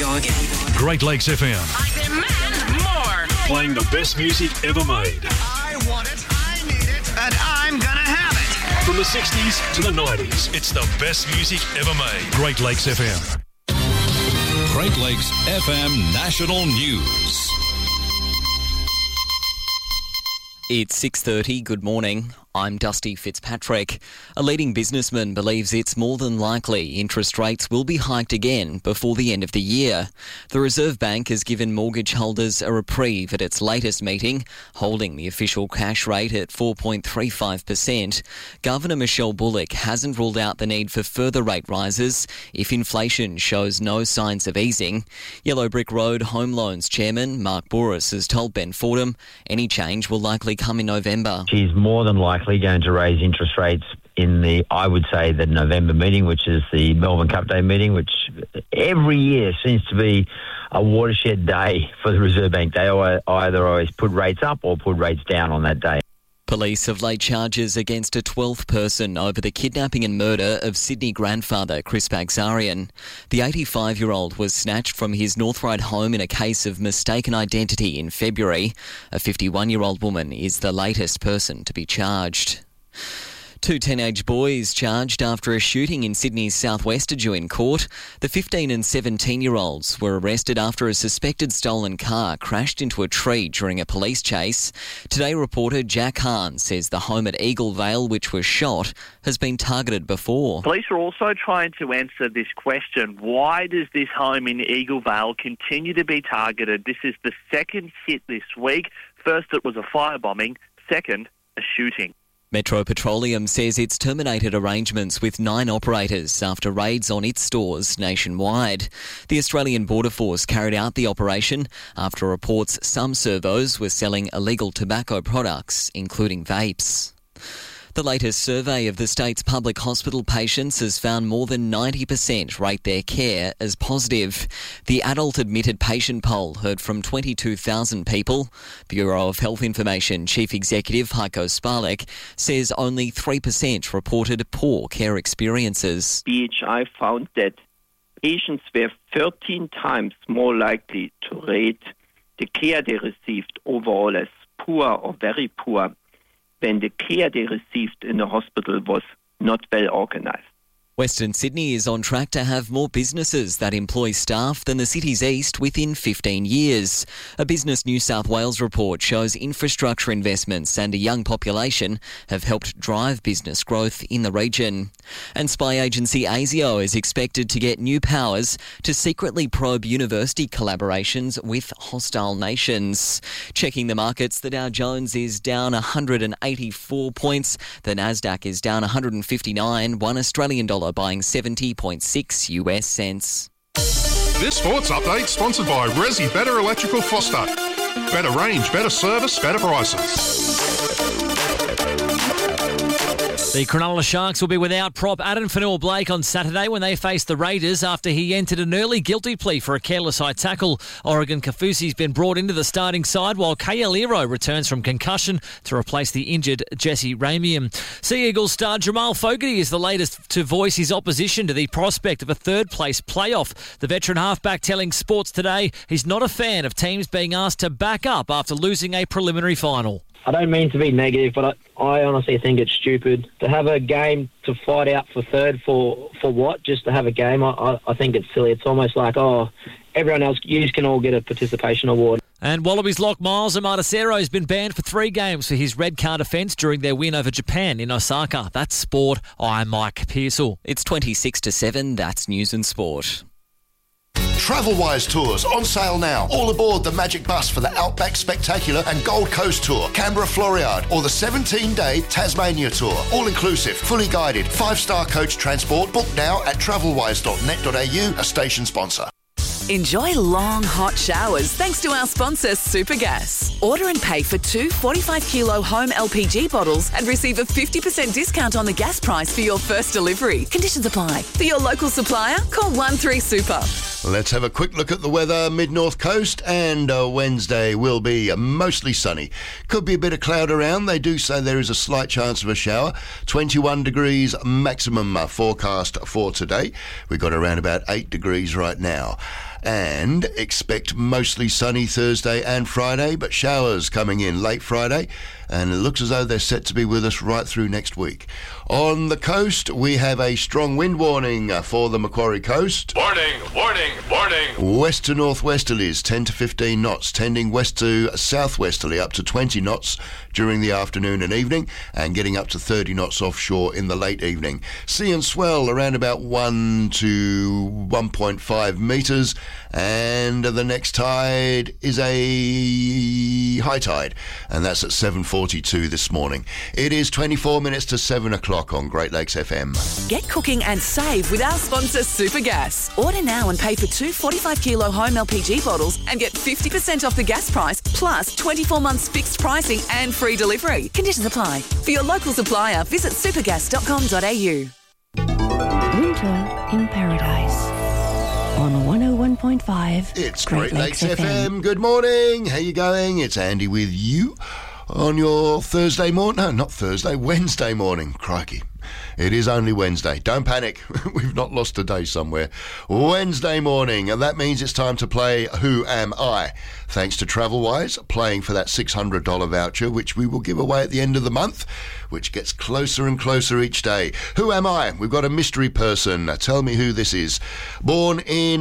go again. Great Lakes FM. I demand more. Playing the best music ever made. I want it, I need it, and I'm gonna have it. From the 60s to the 90s, it's the best music ever made. Great Lakes FM. Great Lakes FM National News. It's 6:30. Good morning. I'm Dusty Fitzpatrick. A leading businessman believes it's more than likely interest rates will be hiked again before the end of the year. The Reserve Bank has given mortgage holders a reprieve at its latest meeting, holding the official cash rate at 4.35%. Governor Michelle Bullock hasn't ruled out the need for further rate rises if inflation shows no signs of easing. Yellow Brick Road Home Loans Chairman Mark Bouris has told Ben Fordham any change will likely come in November. She's more than likely going to raise interest rates in the November meeting, which is the Melbourne Cup Day meeting, which every year seems to be a watershed day for the Reserve Bank. They either always put rates up or put rates down on that day. Police have laid charges against a 12th person over the kidnapping and murder of Sydney grandfather Chris Bagzarian. The 85-year-old was snatched from his North Ryde home in a case of mistaken identity in February. A 51-year-old woman is the latest person to be charged. Two teenage boys charged after a shooting in Sydney's southwest are due in court. The 15 and 17-year-olds were arrested after a suspected stolen car crashed into a tree during a police chase. Today reporter Jack Hahn says the home at Eagle Vale, which was shot, has been targeted before. Police are also trying to answer this question. Why does this home in Eagle Vale continue to be targeted? This is the second hit this week. First, it was a firebombing. Second, a shooting. Metro Petroleum says it's terminated arrangements with 9 operators after raids on its stores nationwide. The Australian Border Force carried out the operation after reports some servos were selling illegal tobacco products, including vapes. The latest survey of the state's public hospital patients has found more than 90% rate their care as positive. The adult admitted patient poll heard from 22,000 people. Bureau of Health Information Chief Executive Heiko Sparlek says only 3% reported poor care experiences. BHI found that patients were 13 times more likely to rate the care they received overall as poor or very poor when the care they received in the hospital was not well organised. Western Sydney is on track to have more businesses that employ staff than the city's east within 15 years. A Business New South Wales report shows infrastructure investments and a young population have helped drive business growth in the region. And spy agency ASIO is expected to get new powers to secretly probe university collaborations with hostile nations. Checking the markets, the Dow Jones is down 184 points. The Nasdaq is down 159, $1 Australian buying 70.6 US cents. This sports update sponsored by Resi Better Electrical Foster. Better range, better service, better prices. The Cronulla Sharks will be without prop Adam Fanua-Blake on Saturday when they face the Raiders after he entered an early guilty plea for a careless high tackle. Oregon Kaufusi's been brought into the starting side while KL Iro returns from concussion to replace the injured Jesse Ramian. Sea Eagles star Jamal Fogarty is the latest to voice his opposition to the prospect of a third-place playoff. The veteran halfback telling Sports Today he's not a fan of teams being asked to back up after losing a preliminary final. I don't mean to be negative, but I honestly think it's stupid to have a game to fight out for third for what? Just to have a game? I think it's silly. It's almost like, everyone else, you can all get a participation award. And Wallabies lock Miles Amatosero has been banned for 3 games for his red card offence during their win over Japan in Osaka. That's sport. I'm Mike Pearsall. It's 26-7. That's News and Sport. Travelwise Tours on sale now. All aboard the Magic Bus for the Outback Spectacular and Gold Coast Tour, Canberra Floriade, or the 17-day Tasmania Tour. All inclusive, fully guided, 5-star coach transport. Book now at travelwise.net.au, a station sponsor. Enjoy long, hot showers thanks to our sponsor, Supergas. Order and pay for 2 45-kilo home LPG bottles and receive a 50% discount on the gas price for your first delivery. Conditions apply. For your local supplier, call 13Super. Let's have a quick look at the weather. Mid-North Coast, and Wednesday will be mostly sunny. Could be a bit of cloud around. They do say there is a slight chance of a shower. 21 degrees maximum forecast for today. We've got around about 8 degrees right now. and expect mostly sunny Thursday and Friday, but showers coming in late Friday, and it looks as though they're set to be with us right through next week. On the coast, we have a strong wind warning for the Macquarie coast. Warning, warning, warning. West to northwesterlies, 10 to 15 knots, tending west to southwesterly up to 20 knots during the afternoon and evening, and getting up to 30 knots offshore in the late evening. Sea and swell around about 1 to 1.5 metres, and the next tide is a high tide, and that's at 7:42 this morning. It is 24 minutes to 7 o'clock on Great Lakes FM. Get cooking and save with our sponsor Supergas. Order now and pay for 2 45-kilo home LPG bottles and get 50% off the gas price, plus 24 months fixed pricing and free delivery. Conditions apply. For your local supplier, visit supergas.com.au. Winter in Paradise on 101.5. It's Great Lakes FM. Good morning. How you going? It's Andy with you on your Thursday morning. No, not Thursday, Wednesday morning. Crikey. It is only Wednesday. Don't panic. We've not lost a day somewhere. Wednesday morning, and that means it's time to play Who Am I? Thanks to TravelWise, playing for that $600 voucher, which we will give away at the end of the month, which gets closer and closer each day. Who am I? We've got a mystery person. Tell me who this is. Born in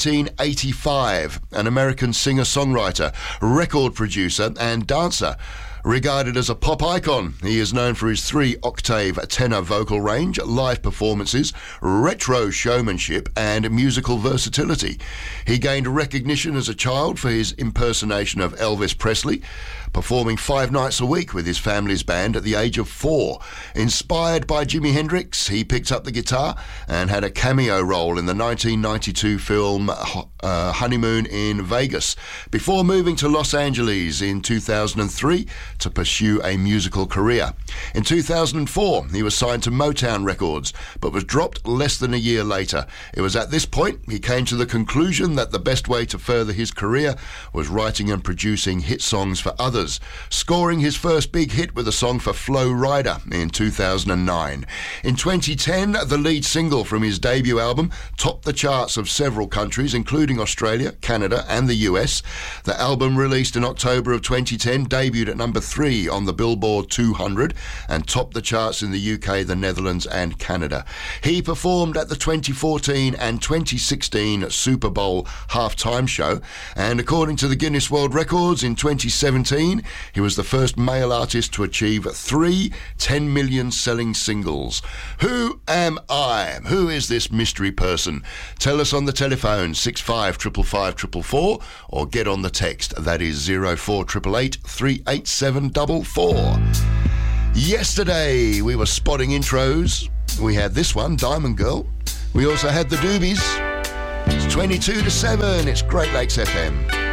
1985, an American singer-songwriter, record producer and dancer. Regarded as a pop icon, he is known for his 3-octave tenor vocal range, live performances, retro showmanship, and musical versatility. He gained recognition as a child for his impersonation of Elvis Presley, performing 5 nights a week with his family's band at the age of 4. Inspired by Jimi Hendrix, he picked up the guitar and had a cameo role in the 1992 film Honeymoon in Vegas, before moving to Los Angeles in 2003 to pursue a musical career. In 2004, he was signed to Motown Records, but was dropped less than a year later. It was at this point he came to the conclusion that the best way to further his career was writing and producing hit songs for others, scoring his first big hit with a song for Flo Rida in 2009. In 2010, the lead single from his debut album topped the charts of several countries, including Australia, Canada, and the US. The album, released in October of 2010, debuted at number 3 on the Billboard 200 and topped the charts in the UK, the Netherlands, and Canada. He performed at the 2014 and 2016 Super Bowl halftime show, and according to the Guinness World Records, in 2017, he was the first male artist to achieve 3 10 million selling singles. Who am I? Who is this mystery person? Tell us on the telephone, 65 555 444, or get on the text, that is 04888 387 444. Yesterday we were spotting intros. We had this one, Diamond Girl. We also had the Doobies. It's 22 to 7. It's Great Lakes FM.